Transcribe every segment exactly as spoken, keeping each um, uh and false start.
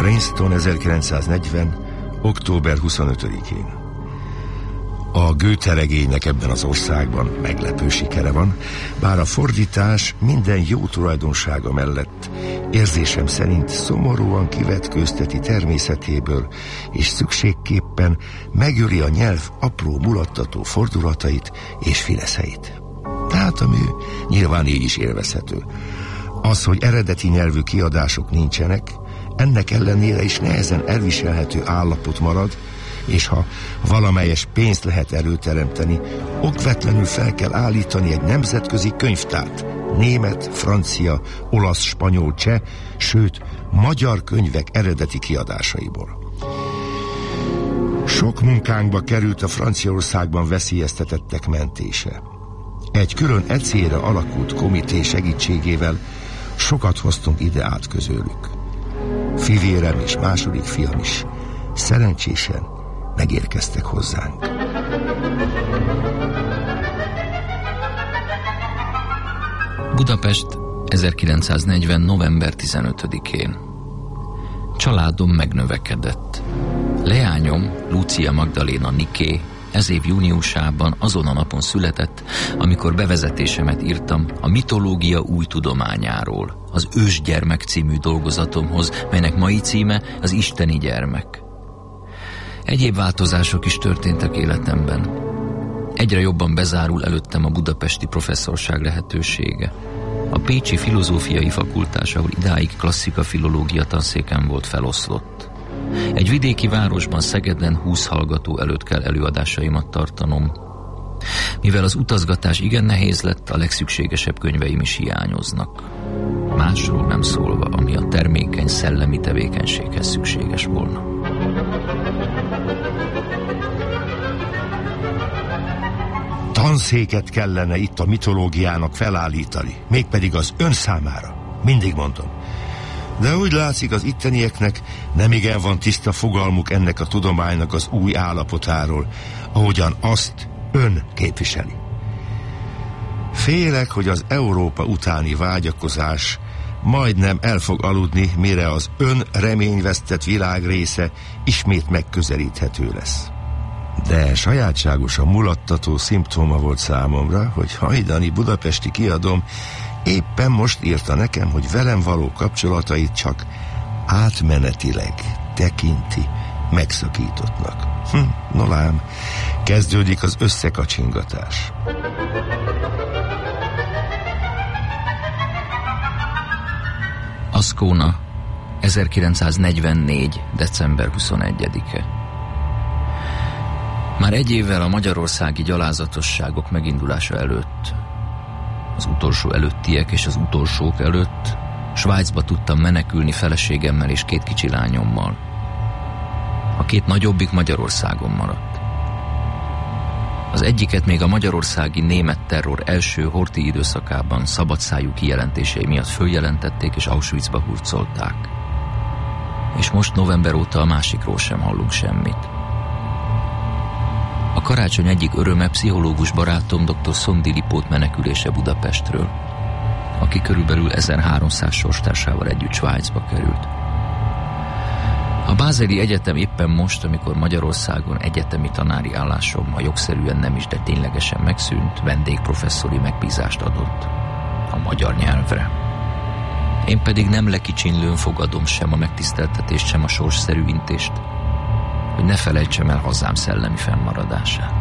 Princeton, ezerkilencszáznegyven. október huszonötödikén. A Goethe-regénynek ebben az országban meglepő sikere van, bár a fordítás minden jó tulajdonsága mellett érzésem szerint szomorúan kivetkőzteti természetéből, és szükségképpen megöli a nyelv apró mulattató fordulatait és fineszeit. Tehát a mű nyilván így is élvezhető. Az, hogy eredeti nyelvű kiadások nincsenek, ennek ellenére is nehezen elviselhető állapot marad, és ha valamelyes pénzt lehet előteremteni, okvetlenül fel kell állítani egy nemzetközi könyvtárt, német, francia, olasz, spanyol, cseh, sőt, magyar könyvek eredeti kiadásaiból. Sok munkánkba került a Franciaországban veszélyeztetettek mentése. Egy külön e célra alakult komité segítségével sokat hoztunk ide át közülük. Fivérem és második fiam is szerencsésen megérkeztek hozzánk. Budapest, ezerkilencszáznegyven. november tizenötödikén. Családom megnövekedett. Leányom, Lucia Magdaléna Niké, ez év júniusában azon a napon született, amikor bevezetésemet írtam a mitológia új tudományáról, az Ősgyermek című dolgozatomhoz, melynek mai címe az Isteni gyermek. Egyéb változások is történtek életemben. Egyre jobban bezárul előttem a budapesti professzorság lehetősége. A pécsi filozófiai fakultás, ahol idáig klasszika filológia tanszéken volt, feloszlott. Egy vidéki városban, Szegeden húsz hallgató előtt kell előadásaimat tartanom. Mivel az utazgatás igen nehéz lett, a legszükségesebb könyveim is hiányoznak. Másról nem szólva, ami a termékeny szellemi tevékenységhez szükséges volna. Tanszéket kellene itt a mitológiának felállítani, mégpedig az ön számára. Mindig mondom. De úgy látszik, az ittenieknek nemigen van tiszta fogalmuk ennek a tudománynak az új állapotáról, ahogyan azt ön képviseli. Félek, hogy az Európa utáni vágyakozás majdnem el fog aludni, mire az ön reményvesztett világrésze ismét megközelíthető lesz. De sajátságosan mulattató szimptóma volt számomra, hogy hajdani budapesti kiadóm éppen most írta nekem, hogy velem való kapcsolatait csak átmenetileg tekinti megszakítottnak. Hm, no lám, kezdődik az összekacsingatás. Ascona, ezerkilencszáznegyvennégy. december huszonegyedike. Már egy évvel a magyarországi gyalázatosságok megindulása előtt, az utolsó előttiek és az utolsók előtt Svájcba tudtam menekülni feleségemmel és két kicsi lányommal. A két nagyobbik Magyarországon maradt. Az egyiket még a magyarországi német terror első horthy időszakában szabadszájú kijelentései miatt följelentették és Auschwitzba hurcolták. És most november óta a másikról sem hallunk semmit. A karácsony egyik öröme pszichológus barátom dr. Szondi Lipót menekülése Budapestről, aki körülbelül ezerháromszáz sorstársával együtt Svájcba került. A Bázeli Egyetem éppen most, amikor Magyarországon egyetemi tanári állásom, ha jogszerűen nem is, de ténylegesen megszűnt, vendégprofesszori megbízást adott a magyar nyelvre. Én pedig nem lekicsinlőn fogadom sem a megtiszteltetést, sem a sorsszerű intést, hogy ne felejtsem el hazám szellemi fennmaradását.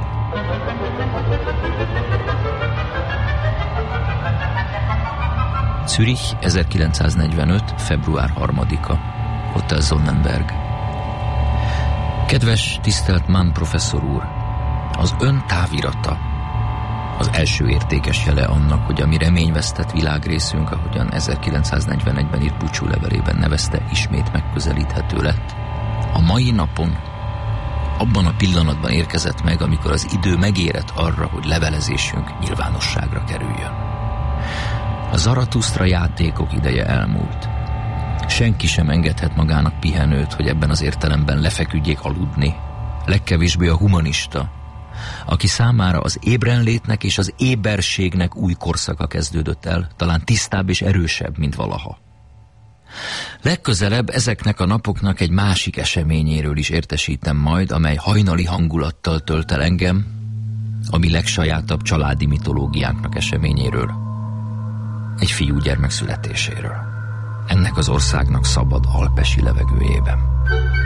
Zürich, ezerkilencszáznegyvenöt. február harmadika. Hotel Sonnenberg. Kedves, tisztelt Mann professzor úr, az ön távirata az első értékes jele annak, hogy a mi reményvesztett világrészünk, ahogyan ezerkilencszáznegyvenegyben írt búcsúlevelében nevezte, ismét megközelíthető lett. A mai napon, abban a pillanatban érkezett meg, amikor az idő megérett arra, hogy levelezésünk nyilvánosságra kerüljön. A Zaratusztra játékok ideje elmúlt. Senki sem engedhet magának pihenőt, hogy ebben az értelemben lefeküdjék aludni. Legkevésbé a humanista, aki számára az ébrenlétnek és az éberségnek új korszaka kezdődött el, talán tisztább és erősebb, mint valaha. Legközelebb ezeknek a napoknak egy másik eseményéről is értesítem majd, amely hajnali hangulattal tölt el engem, a mi legsajátabb családi mitológiánknak eseményéről, egy fiúgyermek születéséről, ennek az országnak szabad alpesi levegőjében.